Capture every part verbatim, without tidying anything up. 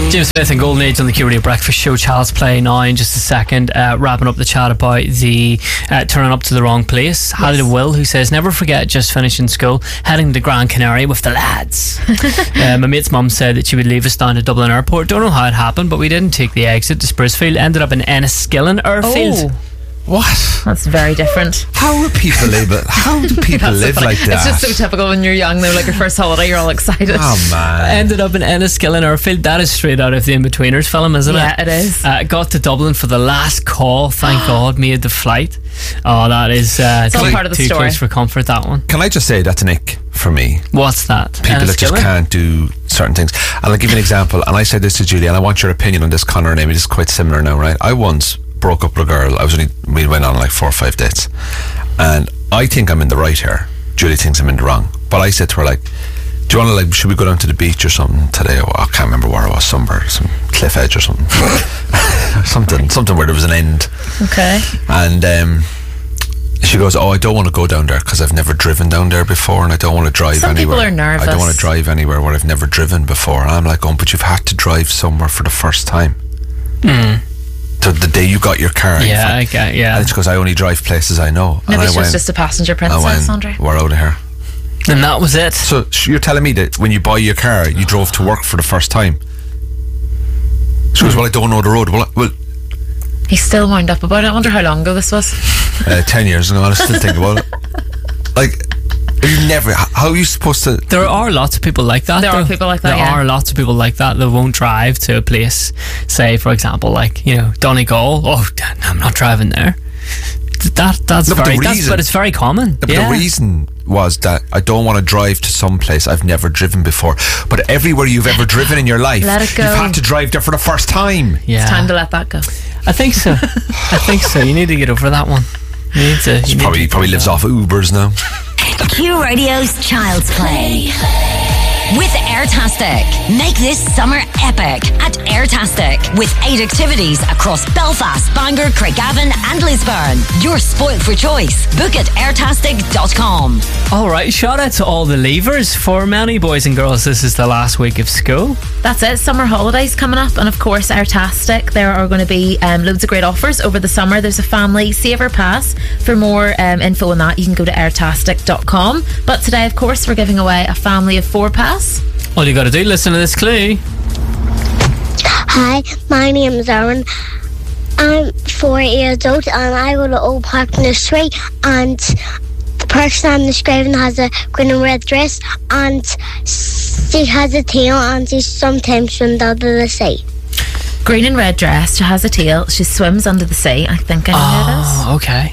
James Smith and Golden Age on the Q Radio Breakfast Show. Child's Play now in just a second. Uh, wrapping up the chat about the uh, turning up to the wrong place. Yes. Hallie to Will, who says, never forget just finishing school, heading to Gran Canaria with the lads. uh, my mate's mum said that she would leave us down to Dublin Airport. Don't know how it happened, but we didn't take the exit to Sprucefield. Ended up in Enniskillen Airfield. Oh. What? That's very different. How do people live it? How do people live so like that? It's just so typical when you're young, though. Like your first holiday, you're all excited. Oh man! Ended up in Enniskillen Airfield. That is straight out of the In-Betweeners film, isn't yeah, it? Yeah, it is. Uh, got to Dublin for the last call. Thank God, made the flight. Oh, that is uh, it's all part of the too story. close for comfort. That one. Can I just say that's an ick for me? What's that? People that just can't do certain things. And I'll give you an example. And I said this to Julie, and I want your opinion on this, Conor and Amy. This is quite similar now, right? I once broke up with a girl. I was only we went on like four or five dates, and I think I'm in the right here. Julie thinks I'm in the wrong. But I said to her, like, do you want to, like, should we go down to the beach or something today? Oh, I can't remember where I was, somewhere, some cliff edge or something. something something where there was an end. Okay. And um she goes, oh, I don't want to go down there because I've never driven down there before, and I don't want to drive Some anywhere. Some people are nervous. I don't want to drive anywhere where I've never driven before. And I'm like, oh, but you've had to drive somewhere for the first time. Mm. So the day you got your car. Yeah, I get, yeah. And she goes, I only drive places I know. Maybe and I she went, was just a passenger princess, went, Andre. We're out of here. And that was it. So you're telling me that when you buy your car, you drove to work for the first time? She goes, well, I don't know the road. Well, well he's still wound up about it. I wonder how long ago this was. Uh, ten years ago, I still think about it. Like, you never. How are you supposed to? There are lots of people like that. There though. are people like that. There yeah. are lots of people like that that won't drive to a place. Say, for example, like, you know, Donegal. Oh, I'm not driving there. That that's no, but very. The that's, reason, but it's very common. No, but yeah. the reason was that I don't want to drive to some place I've never driven before. But everywhere you've ever driven in your life, let it go. You've had to drive there for the first time. Yeah. It's time to let that go. I think so. I think so. You need to get over that one. You need to. You probably need to probably lives that. off Ubers now. Q Radio's Child's Play. With Airtastic. Make this summer epic at Airtastic. With eight activities across Belfast, Bangor, Craigavon and Lisburn. You're spoilt for choice. Book at airtastic dot com. Alright, shout out to all the leavers. For many boys and girls, this is the last week of school. That's it, summer holidays coming up, and of course Airtastic. There are going to be um, loads of great offers over the summer. There's a family saver pass. For more um, info on that, you can go to airtastic dot com. But today, of course, we're giving away a family of four pass. All you got to do, listen to this clue. Hi, my name is Aaron. I'm four years old and I go to Old Park Nursery, and the person I'm describing has a green and red dress and she has a tail and she sometimes swims under the sea. Green and red dress, she has a tail, she swims under the sea. I think I know oh, this. okay.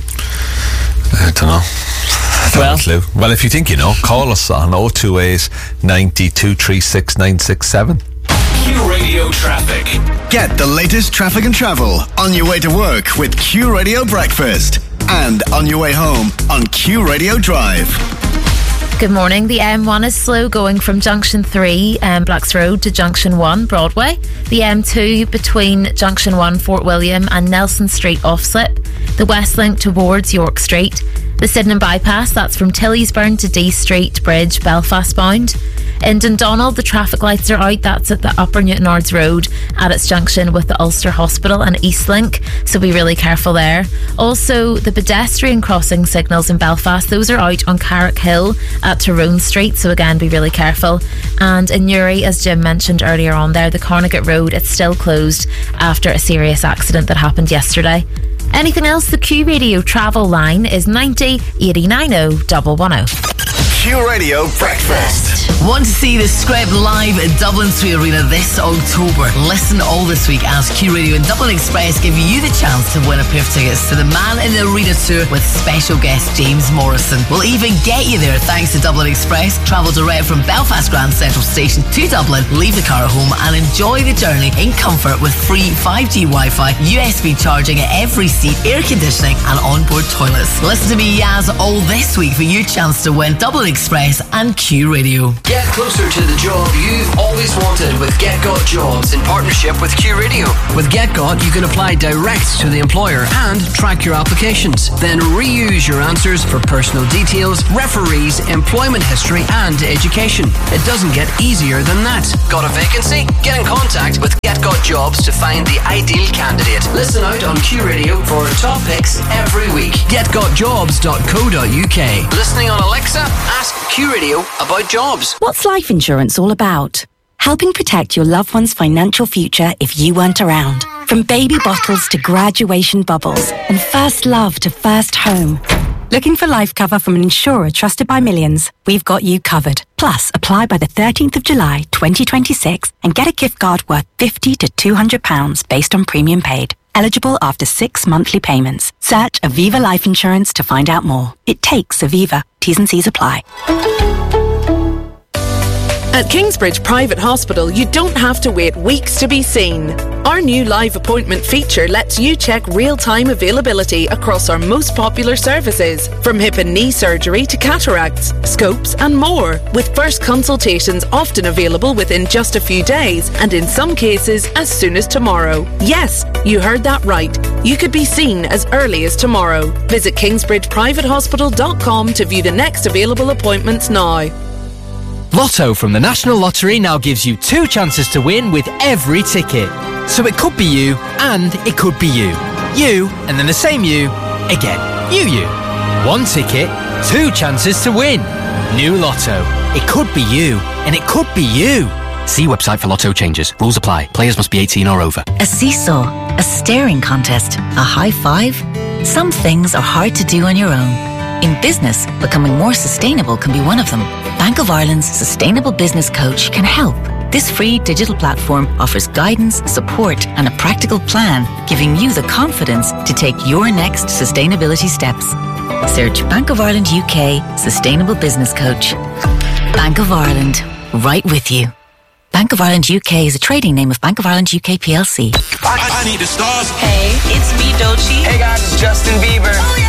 I don't know. Well, clue. Well, if you think you know, call us on oh two eight, nine two three six, nine six seven. Q Radio Traffic. Get the latest traffic and travel on your way to work with Q Radio Breakfast, and on your way home on Q Radio Drive. Good morning. The M one is slow going from Junction three, um, Blacks Road, to Junction one, Broadway. The M two between Junction one, Fort William, and Nelson Street, Offslip. The West Link towards York Street. The Sydenham Bypass, that's from Tillysburn to D Street Bridge, Belfast bound. In Dundonald, the traffic lights are out. That's at the Upper Newtonards Road at its junction with the Ulster Hospital and Eastlink, so be really careful there. Also, the pedestrian crossing signals in Belfast, those are out on Carrick Hill at Tyrone Street, so again, be really careful. And in Newry, as Jim mentioned earlier on there, the Carnegie Road, it's still closed after a serious accident that happened yesterday. Anything else? The Q Radio travel line is ninety, eighty, ninety, one ten. Q Radio Breakfast. Want to see the Screb live at Dublin Three Arena this October? Listen all this week as Q Radio and Dublin Express give you the chance to win a pair of tickets to the Man in the Arena tour with special guest James Morrison. We'll even get you there thanks to Dublin Express. Travel direct from Belfast Grand Central Station to Dublin, leave the car at home and enjoy the journey in comfort with free five G Wi-Fi, U S B charging at every seat, air conditioning and onboard toilets. Listen to me, Yaz, all this week for your chance to win Dublin Express and Q Radio. Get closer to the job you've always wanted with Get GetGot Jobs in partnership with Q Radio. With GetGot, you can apply direct to the employer and track your applications. Then reuse your answers for personal details, referees, employment history, and education. It doesn't get easier than that. Got a vacancy? Get in contact with GetGot Jobs to find the ideal candidate. Listen out on Q Radio for top picks every week. get got jobs dot co dot u k. Listening on Alexa? Ask Q Radio about jobs. What's life insurance all about? Helping protect your loved one's financial future if you weren't around. From baby bottles to graduation bubbles and first love to first home. Looking for life cover from an insurer trusted by millions? We've got you covered. Plus, apply by the thirteenth of July twenty twenty-six and get a gift card worth fifty to two hundred pounds based on premium paid. Eligible after six monthly payments. Search Aviva Life Insurance to find out more. It takes Aviva. T's and C's apply. At Kingsbridge Private Hospital, you don't have to wait weeks to be seen. Our new live appointment feature lets you check real-time availability across our most popular services, from hip and knee surgery to cataracts, scopes and more, with first consultations often available within just a few days and in some cases as soon as tomorrow. Yes, you heard that right. You could be seen as early as tomorrow. Visit kingsbridge private hospital dot com to view the next available appointments now. Lotto from the National Lottery now gives you two chances to win with every ticket. So it could be you and it could be you. You and then the same you again. You, you. One ticket, two chances to win. New Lotto. It could be you and it could be you. See website for Lotto changes. Rules apply. Players must be eighteen or over. A seesaw, a staring contest, a high five. Some things are hard to do on your own. In business, becoming more sustainable can be one of them. Bank of Ireland's Sustainable Business Coach can help. This free digital platform offers guidance, support and a practical plan, giving you the confidence to take your next sustainability steps. Search Bank of Ireland U K Sustainable Business Coach. Bank of Ireland, right with you. Bank of Ireland U K is a trading name of Bank of Ireland U K P L C. I, I need the stars. Hey, it's me, Doechii. Hey guys, it's Justin Bieber. Oh, yeah.